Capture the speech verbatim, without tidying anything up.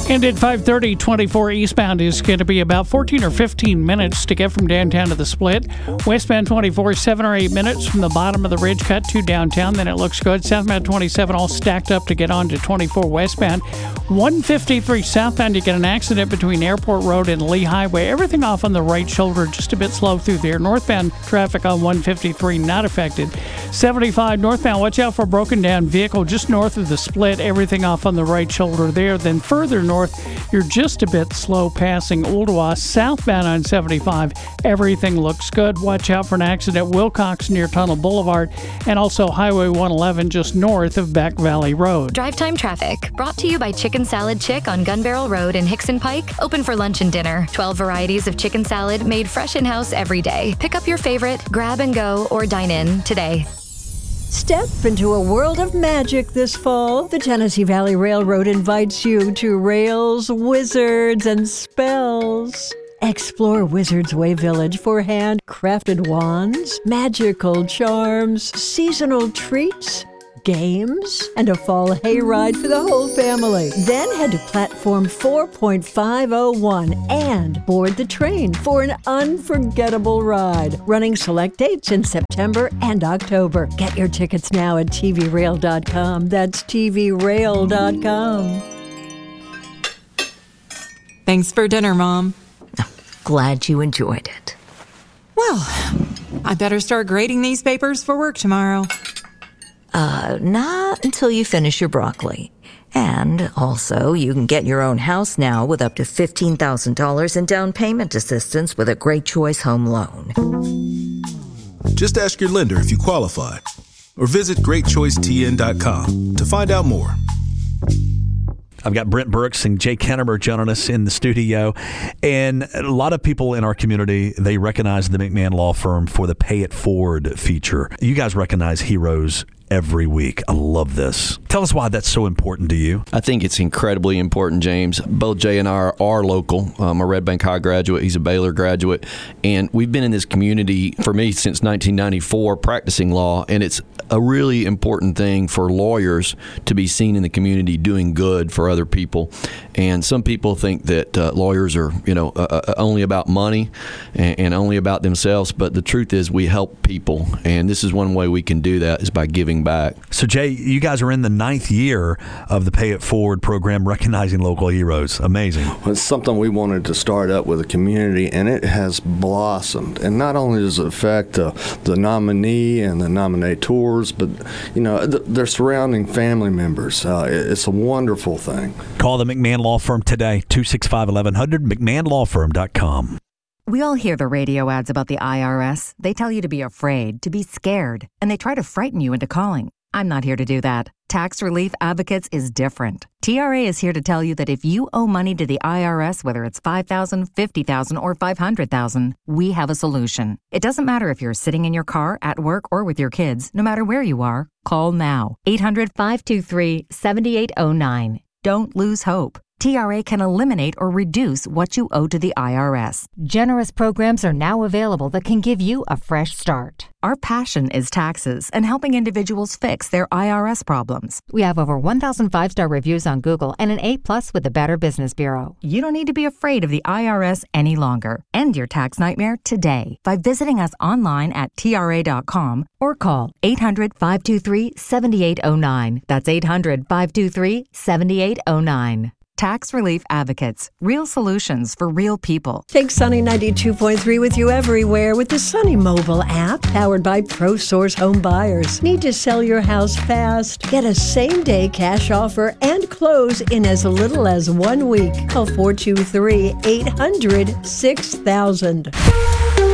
And at five thirty, twenty-four eastbound is going to be about fourteen or fifteen minutes to get from downtown to the Split. Westbound twenty-four, seven or eight minutes from the bottom of the ridge cut to downtown. Then it looks good. Southbound twenty-seven all stacked up to get on to twenty-four westbound. one fifty-three southbound, you get an accident between Airport Road and Lee Highway. Everything off on the right shoulder, just a bit slow through there. Northbound traffic on one fifty-three not affected. seventy-five northbound, watch out for a broken down vehicle just north of the Split. Everything off on the right shoulder there. Then further north, you're just a bit slow passing Ooltewah. Southbound on seventy-five, everything looks good. Watch out for an accident Wilcox near Tunnel Boulevard, and also Highway one eleven just north of Back Valley Road. Drive time traffic brought to you by Chicken Salad Chick on Gun Barrel Road in Hickson Pike. Open for lunch and dinner. twelve varieties of chicken salad made fresh in-house every day. Pick up your favorite, grab and go, or dine in today. Step into a world of magic this fall. The Tennessee Valley Railroad invites you to Rails, Wizards, and Spells. Explore Wizards Way Village for handcrafted wands, magical charms, seasonal treats, games, and a fall hayride for the whole family. Then head to platform four point five oh one and board the train for an unforgettable ride. Running select dates in September and October. Get your tickets now at T V rail dot com. That's T V rail dot com. Thanks for dinner, Mom. Glad you enjoyed it. Well, I better start grading these papers for work tomorrow. Uh, not until you finish your broccoli. And also, you can get your own house now with up to fifteen thousand dollars in down payment assistance with a Great Choice Home Loan. Just ask your lender if you qualify, or visit great choice T N dot com to find out more. I've got Brent Brooks and Jay Kennemer joining us in the studio. And a lot of people in our community, they recognize the McMahon Law Firm for the Pay It Forward feature. You guys recognize heroes every week. I love this. Tell us why that's so important to you. I think it's incredibly important, James. Both Jay and I are, are local. I'm a Red Bank High graduate. He's a Baylor graduate. And we've been in this community, for me, since nineteen ninety-four, practicing law. And it's a really important thing for lawyers to be seen in the community doing good for other people. And some people think that uh, lawyers are, you know, uh, uh, only about money and, and only about themselves. But the truth is we help people. And this is one way we can do that is by giving back. So, Jay, you guys are in the ninth year of the Pay It Forward program, recognizing local heroes. Amazing. Well, it's something we wanted to start up with the community, and it has blossomed. And not only does it affect uh, the nominee and the nominators, but, you know, th- their surrounding family members. Uh, it, it's a wonderful thing. Call the McMahon Law Firm today, two six five, eleven hundred, mcmahon law firm dot com. We all hear the radio ads about the I R S. They tell you to be afraid, to be scared, and they try to frighten you into calling. I'm not here to do that. Tax Relief Advocates is different. T R A is here to tell you that if you owe money to the I R S, whether it's five thousand dollars, fifty thousand dollars, or five hundred thousand dollars, we have a solution. It doesn't matter if you're sitting in your car, at work, or with your kids. No matter where you are, call now. eight hundred, five two three, seven eight zero nine. Don't lose hope. T R A can eliminate or reduce what you owe to the I R S. Generous programs are now available that can give you a fresh start. Our passion is taxes and helping individuals fix their I R S problems. We have over one thousand five-star reviews on Google and an A plus with the Better Business Bureau. You don't need to be afraid of the I R S any longer. End your tax nightmare today by visiting us online at T R A dot com or call eight hundred, five two three, seven eight zero nine. That's eight hundred, five two three, seven eight zero nine. Tax Relief Advocates. Real solutions for real people. Take Sunny ninety-two point three with you everywhere with the Sunny mobile app, powered by ProSource Home Buyers. Need to sell your house fast? Get a same-day cash offer and close in as little as one week. Call four two three, eight hundred, six thousand.